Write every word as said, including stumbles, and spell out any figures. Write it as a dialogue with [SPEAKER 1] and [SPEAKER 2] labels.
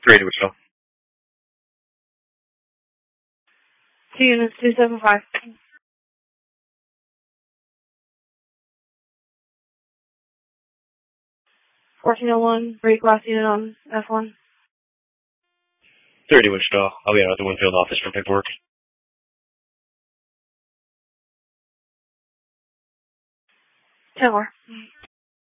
[SPEAKER 1] three eighty Wichita.
[SPEAKER 2] Two units, two seven five. fourteen oh one, break last unit on F one.
[SPEAKER 1] three eighty Wichita. I'll be out at the Winfield office for paperwork.
[SPEAKER 2] ten more.